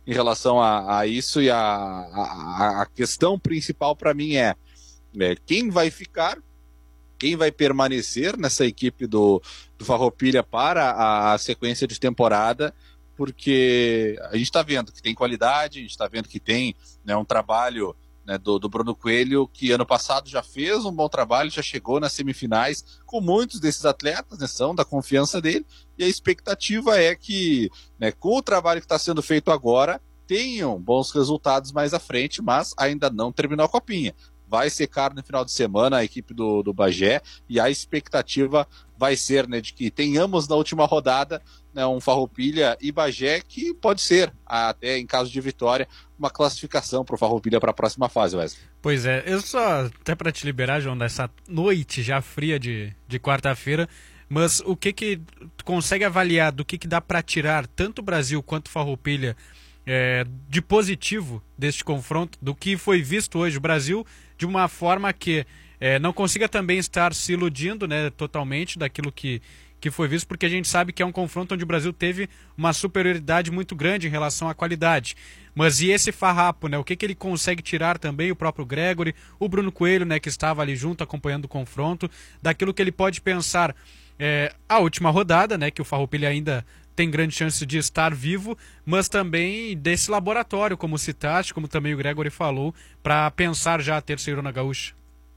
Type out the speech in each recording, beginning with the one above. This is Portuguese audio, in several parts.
em relação a isso, e a questão principal para mim é quem vai ficar, quem vai permanecer nessa equipe do Farroupilha para a sequência de temporada, porque a gente está vendo que tem qualidade, a gente está vendo que tem, né, um trabalho, né, do Bruno Coelho, que ano passado já fez um bom trabalho, já chegou nas semifinais com muitos desses atletas, né, são da confiança dele, e a expectativa é que, né, com o trabalho que está sendo feito agora, tenham bons resultados mais à frente, mas ainda não terminou a copinha. Vai ser caro no final de semana a equipe do Bagé, e a expectativa vai ser, né, de que tenhamos na última rodada, né, um Farroupilha e Bagé, que pode ser, até em caso de vitória, uma classificação para o Farroupilha para a próxima fase, Wesley. Pois é, eu só, até para te liberar, João, dessa noite já fria de quarta-feira, mas o que tu consegue avaliar do que dá para tirar tanto o Brasil quanto o Farroupilha de positivo deste confronto, do que foi visto hoje? O Brasil de uma forma que não consiga também estar se iludindo, né, totalmente daquilo que foi visto, porque a gente sabe que é um confronto onde o Brasil teve uma superioridade muito grande em relação à qualidade. Mas e esse farrapo, né? O que ele consegue tirar também, o próprio Gregory, o Bruno Coelho, né, que estava ali junto acompanhando o confronto, daquilo que ele pode pensar a última rodada, né, que o Farroupilha ainda tem grande chance de estar vivo, mas também desse laboratório, como citaste, como também o Gregory falou, para pensar já a terceirona gaúcha.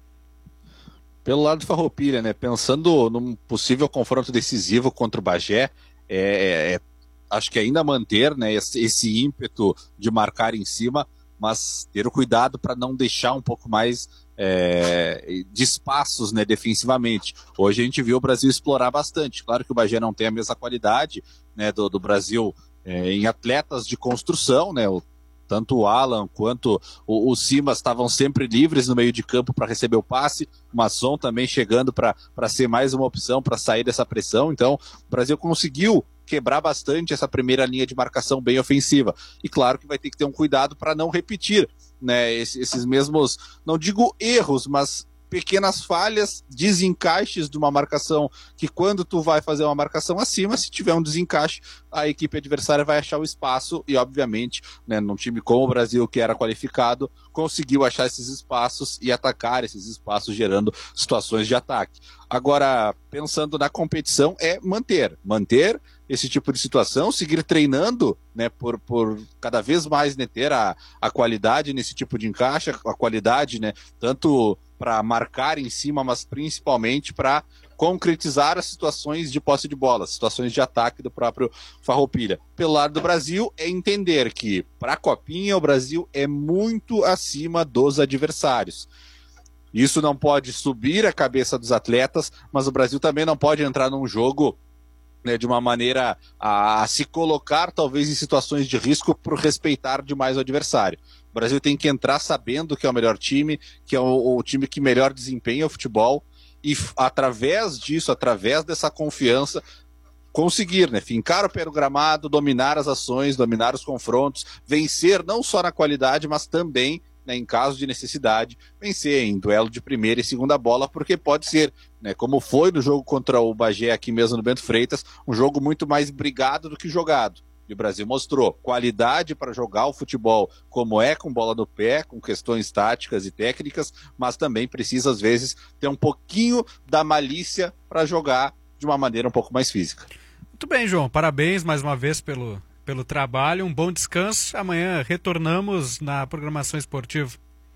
Pelo lado do Farroupilha, né, pensando num possível confronto decisivo contra o Bagé, acho que ainda manter, né, esse ímpeto de marcar em cima, mas ter o cuidado para não deixar um pouco mais de espaços, né, defensivamente. Hoje a gente viu o Brasil explorar bastante. Claro que o Bagé não tem a mesma qualidade, né, do Brasil em atletas de construção, né, tanto o Alan quanto o Simas estavam sempre livres no meio de campo para receber o passe, o Masson também chegando para ser mais uma opção para sair dessa pressão. Então o Brasil conseguiu quebrar bastante essa primeira linha de marcação bem ofensiva, e claro que vai ter que ter um cuidado para não repetir, né, esses mesmos, não digo erros, mas pequenas falhas, desencaixes de uma marcação, que quando tu vai fazer uma marcação acima, se tiver um desencaixe, a equipe adversária vai achar o espaço, e obviamente, né, num time como o Brasil, que era qualificado, conseguiu achar esses espaços e atacar esses espaços, gerando situações de ataque. Agora, pensando na competição, é manter esse tipo de situação, seguir treinando, né, por cada vez mais, né, ter a qualidade nesse tipo de encaixe, a qualidade, né, tanto para marcar em cima, mas principalmente para concretizar as situações de posse de bola, situações de ataque do próprio Farroupilha. Pelo lado do Brasil, é entender que para a Copinha o Brasil é muito acima dos adversários. Isso não pode subir a cabeça dos atletas, mas o Brasil também não pode entrar num jogo, né, de uma maneira a se colocar talvez em situações de risco por respeitar demais o adversário. O Brasil tem que entrar sabendo que é o melhor time, que é o time que melhor desempenha o futebol, e através disso, através dessa confiança, conseguir, né, fincar o pé no gramado, dominar as ações, dominar os confrontos, vencer não só na qualidade, mas também, né, em caso de necessidade, vencer em duelo de primeira e segunda bola, porque pode ser, né, como foi no jogo contra o Bagé aqui mesmo no Bento Freitas, um jogo muito mais brigado do que jogado. E o Brasil mostrou qualidade para jogar o futebol como é, com bola no pé, com questões táticas e técnicas, mas também precisa, às vezes, ter um pouquinho da malícia para jogar de uma maneira um pouco mais física. Muito bem, João. Parabéns mais uma vez pelo trabalho. Um bom descanso. Amanhã retornamos na programação esportiva.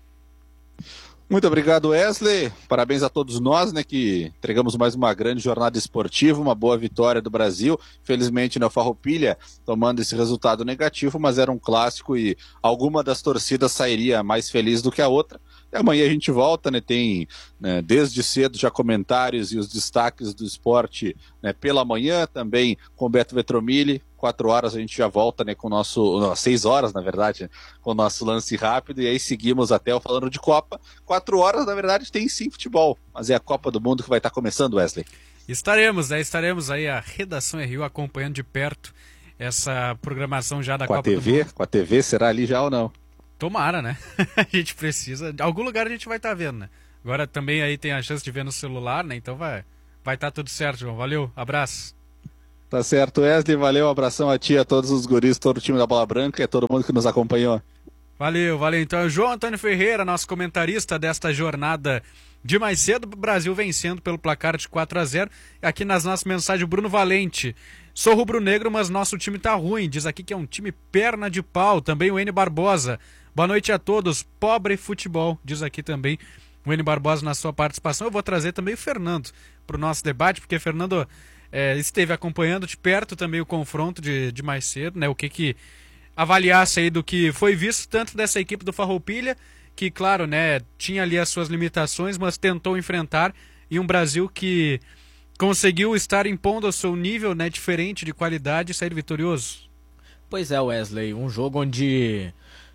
Muito obrigado, Wesley. Parabéns a todos nós, né, que entregamos mais uma grande jornada esportiva, uma boa vitória do Brasil. Infelizmente, o Farroupilha tomando esse resultado negativo, mas era um clássico e alguma das torcidas sairia mais feliz do que a outra. E amanhã a gente volta, né, tem, né, desde cedo já comentários e os destaques do esporte, né, pela manhã, também com o Beto Vetromilli. 4 horas a gente já volta, né, com o nosso... 6 horas, na verdade, né, com o nosso lance rápido, e aí seguimos até o Falando de Copa. 4 horas, na verdade, tem sim futebol, mas é a Copa do Mundo que vai estar começando, Wesley. Estaremos, né? Estaremos aí, a Redação RU, acompanhando de perto essa programação já da Copa do Mundo. Com a TV, será ali já ou não? Tomara, né? A gente precisa... De algum lugar a gente vai estar vendo, né? Agora também aí tem a chance de ver no celular, né? Então vai estar tudo certo, João. Valeu, abraço. Tá certo, Wesley, valeu, um abração a ti, a todos os guris, todo o time da Bola Branca e a todo mundo que nos acompanhou. Valeu, valeu. Então, o João Antônio Ferreira, nosso comentarista desta jornada de mais cedo, o Brasil vencendo pelo placar de 4-0. Aqui nas nossas mensagens, o Bruno Valente. Sou rubro-negro, mas nosso time tá ruim. Diz aqui que é um time perna de pau. Também o N Barbosa. Boa noite a todos. Pobre futebol. Diz aqui também o N Barbosa na sua participação. Eu vou trazer também o Fernando para o nosso debate, porque Fernando esteve acompanhando de perto também o confronto de mais cedo, né? O que avaliasse aí do que foi visto tanto dessa equipe do Farroupilha, que claro, né, tinha ali as suas limitações, mas tentou enfrentar, e um Brasil que conseguiu estar impondo ao seu nível, né, diferente de qualidade e sair vitorioso. Pois é, Wesley, um jogo onde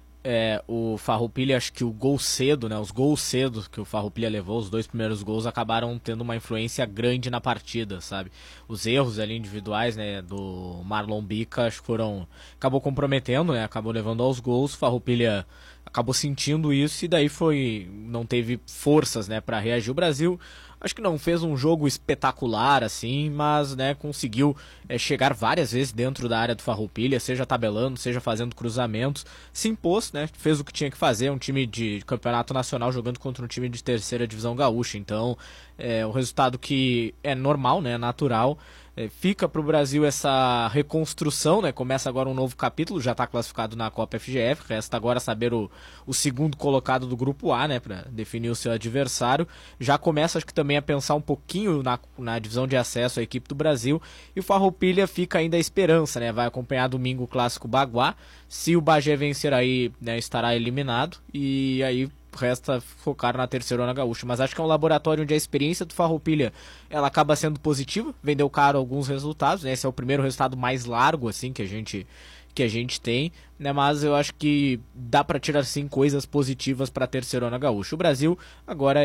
o Farroupilha, acho que o gol cedo, né, os gols cedo que o Farroupilha levou, os 2 primeiros gols, acabaram tendo uma influência grande na partida, sabe? Os erros ali individuais, né, do Marlon Bica, acho que acabou comprometendo, né, acabou levando aos gols. O Farroupilha acabou sentindo isso e daí não teve forças, né, para reagir. O Brasil acho que não fez um jogo espetacular assim, mas, né, conseguiu chegar várias vezes dentro da área do Farroupilha, seja tabelando, seja fazendo cruzamentos, se impôs, né, fez o que tinha que fazer, um time de campeonato nacional jogando contra um time de terceira divisão gaúcha. Então, um resultado que é normal, né, natural. Fica para o Brasil essa reconstrução, né? Começa agora um novo capítulo, já está classificado na Copa FGF, resta agora saber o segundo colocado do grupo A, né? Para definir o seu adversário. Já começa, acho que também a pensar um pouquinho na divisão de acesso à equipe do Brasil, e o Farroupilha fica ainda a esperança, né? Vai acompanhar domingo o clássico Baguá. Se o Bagé vencer aí, né, estará eliminado, e aí resta focar na terceirona gaúcha. Mas acho que é um laboratório onde a experiência do Farroupilha ela acaba sendo positiva, vendeu caro alguns resultados, né? Esse é o primeiro resultado mais largo assim que a gente tem, né? Mas eu acho que dá para tirar sim coisas positivas para a terceirona gaúcha. O Brasil agora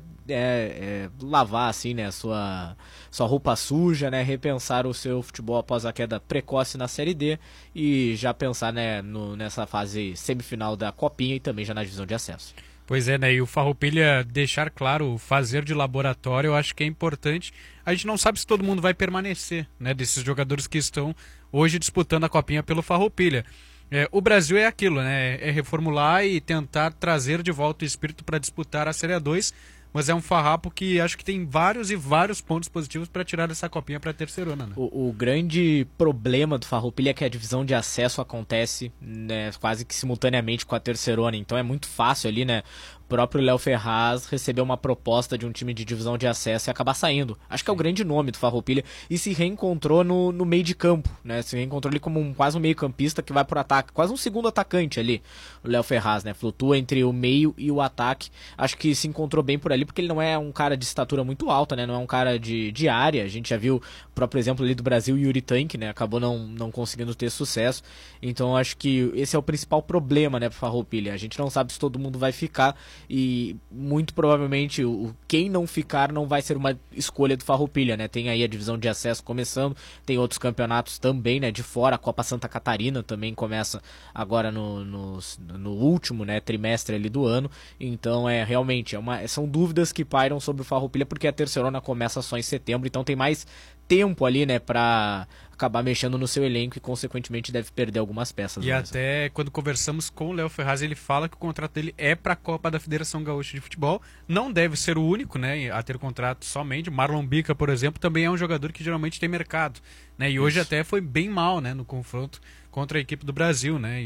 lavar assim, né, sua roupa suja, né, repensar o seu futebol após a queda precoce na Série D e já pensar, né, nessa fase semifinal da Copinha e também já na divisão de acesso. Pois é, né? E o Farroupilha deixar claro, fazer de laboratório, eu acho que é importante. A gente não sabe se todo mundo vai permanecer, né? Desses jogadores que estão hoje disputando a Copinha pelo Farroupilha. O Brasil é aquilo, né? É reformular e tentar trazer de volta o espírito para disputar a Série A2, mas é um farrapo que acho que tem vários e vários pontos positivos para tirar essa Copinha para a terceirona, né? O grande problema do Farroupilha é que a divisão de acesso acontece, né, quase que simultaneamente com a terceirona, então é muito fácil ali, né? O próprio Léo Ferraz recebeu uma proposta de um time de divisão de acesso e acabar saindo. Acho que é o grande nome do Farroupilha e se reencontrou no meio de campo, né? Se reencontrou ali como quase um meio campista que vai pro ataque, quase um segundo atacante ali, o Léo Ferraz, né? Flutua entre o meio e o ataque. Acho que se encontrou bem por ali porque ele não é um cara de estatura muito alta, né? Não é um cara de área. A gente já viu o próprio exemplo ali do Brasil, Yuri Tank, né? Acabou não conseguindo ter sucesso. Então acho que esse é o principal problema, né, pro Farroupilha. A gente não sabe se todo mundo vai ficar e muito provavelmente quem não ficar não vai ser uma escolha do Farroupilha, né? Tem aí a divisão de acesso começando, tem outros campeonatos também, né, de fora. A Copa Santa Catarina também começa agora no último, né, trimestre ali do ano. Então realmente são dúvidas que pairam sobre o Farroupilha porque a terceirona começa só em setembro, então tem mais tempo ali, né, pra acabar mexendo no seu elenco e consequentemente deve perder algumas peças. E até quando conversamos com o Léo Ferraz, ele fala que o contrato dele é para a Copa da Federação Gaúcha de Futebol. Não deve ser o único, né, a ter contrato somente. Marlon Bica, por exemplo, também é um jogador que geralmente tem mercado, né? E hoje até foi bem mal, né, no confronto contra a equipe do Brasil, né?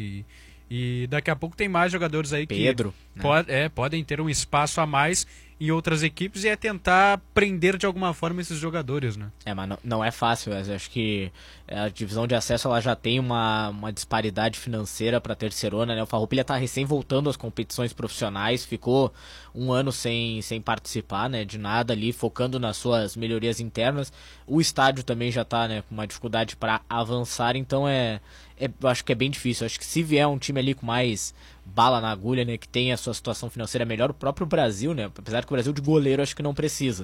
E daqui a pouco tem mais jogadores aí Pedro, que podem ter um espaço a mais em outras equipes e tentar prender de alguma forma esses jogadores, né? Mas não é fácil. Eu acho que a divisão de acesso ela já tem uma disparidade financeira para a terceirona, né? O Farroupilha está recém voltando às competições profissionais, ficou um ano sem participar, né, de nada ali, focando nas suas melhorias internas. O estádio também já está, né, com uma dificuldade para avançar, então é eu acho que é bem difícil. Eu acho que se vier um time ali com mais bala na agulha, né, que tem a sua situação financeira melhor, o próprio Brasil, né, apesar que o Brasil de goleiro acho que não precisa,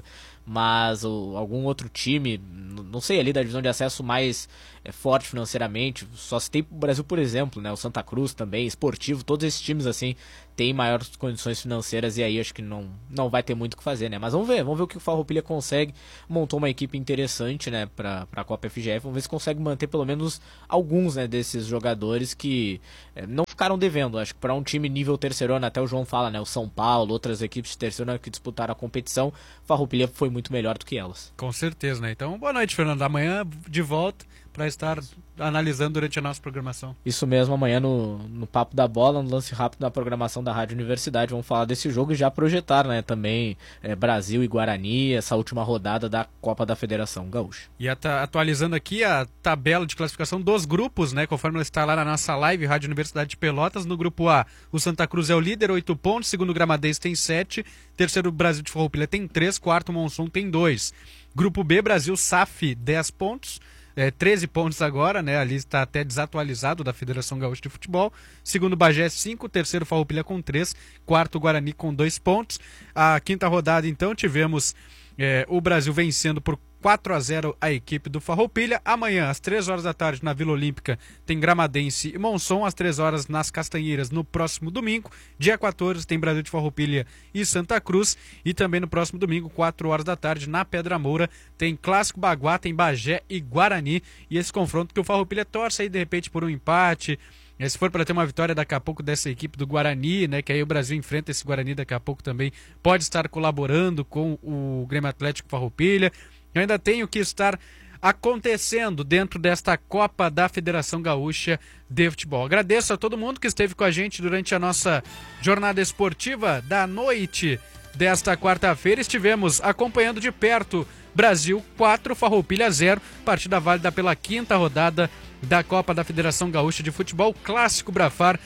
mas algum outro time, não sei, ali da divisão de acesso mais forte financeiramente, só se tem o Brasil, por exemplo, né, o Santa Cruz também, Esportivo, todos esses times assim têm maiores condições financeiras e aí acho que não vai ter muito o que fazer, né, mas vamos ver o que o Farroupilha consegue. Montou uma equipe interessante, né, para a Copa FGF, vamos ver se consegue manter pelo menos alguns, né, desses jogadores que não ficaram devendo. Acho que para um time nível terceirona, até o João fala, né, o São Paulo, outras equipes de terceirona que disputaram a competição, Farroupilha foi muito melhor do que elas. Com certeza, né? Então, boa noite, Fernando. Amanhã de volta para estar analisando durante a nossa programação. Isso mesmo, amanhã no Papo da Bola, no lance rápido da programação da Rádio Universidade, vamos falar desse jogo e já projetar, né, também Brasil e Guarani, essa última rodada da Copa da Federação Gaúcha. E atualizando aqui a tabela de classificação dos grupos, né, conforme ela está lá na nossa live, Rádio Universidade de Pelotas. No grupo A, o Santa Cruz é o líder, 8 pontos, segundo o Gramadense tem 7, terceiro Brasil de Farroupilha tem 3, quarto Monson tem 2. Grupo B, Brasil SAF 10 pontos, 13 pontos agora, né? Ali está até desatualizado da Federação Gaúcha de Futebol. Segundo Bagé 5, terceiro Farroupilha com 3, quarto Guarani com 2 pontos. A quinta rodada, então, tivemos o Brasil vencendo por 4-0 a equipe do Farroupilha. Amanhã, às 3 horas da tarde, na Vila Olímpica, tem Gramadense e Monson. Às 3 horas, nas Castanheiras, no próximo domingo. Dia 14, tem Brasil de Farroupilha e Santa Cruz. E também no próximo domingo, 4 horas da tarde, na Pedra Moura, tem Clássico Baguá, tem Bagé e Guarani. E esse confronto que o Farroupilha torce aí, de repente, por um empate. Se for para ter uma vitória daqui a pouco dessa equipe do Guarani, né, que aí o Brasil enfrenta esse Guarani daqui a pouco também, pode estar colaborando com o Grêmio Atlético Farroupilha. Eu ainda tenho que estar acontecendo dentro desta Copa da Federação Gaúcha de Futebol. Agradeço a todo mundo que esteve com a gente durante a nossa jornada esportiva da noite desta quarta-feira. Estivemos acompanhando de perto Brasil 4, Farroupilha 0, partida válida pela quinta rodada da Copa da Federação Gaúcha de Futebol, Clássico Brafar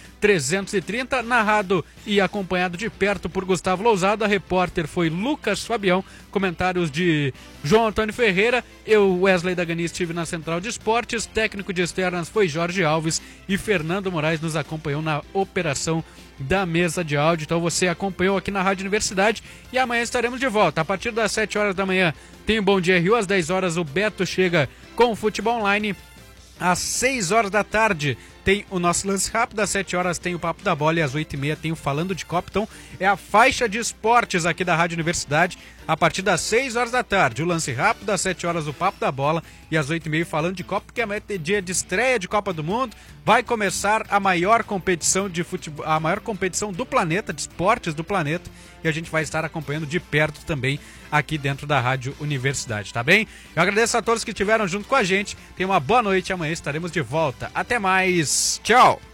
330, narrado e acompanhado de perto por Gustavo Lousada. Repórter foi Lucas Fabião, comentários de João Antônio Ferreira. Eu, Wesley Dagani, estive na Central de Esportes, técnico de externas foi Jorge Alves e Fernando Moraes nos acompanhou na operação da mesa de áudio. Então você acompanhou aqui na Rádio Universidade e amanhã estaremos de volta. A partir das 7 horas da manhã tem o Bom Dia Rio, às 10 horas o Beto chega com o Futebol Online. Às 6 horas da tarde tem o nosso lance rápido, às 7 horas tem o Papo da Bola e às 8h30 tem o Falando de Copa. Então é a faixa de esportes aqui da Rádio Universidade. A partir das 6 horas da tarde o lance rápido, às 7 horas o Papo da Bola e às 8h30 Falando de Copa, porque amanhã é dia de estreia de Copa do Mundo. Vai começar a maior competição de futebol, a maior competição do planeta, de esportes do planeta, e a gente vai estar acompanhando de perto também aqui dentro da Rádio Universidade, tá bem? Eu agradeço a todos que estiveram junto com a gente. Tenham uma boa noite, amanhã estaremos de volta. Até mais, tchau!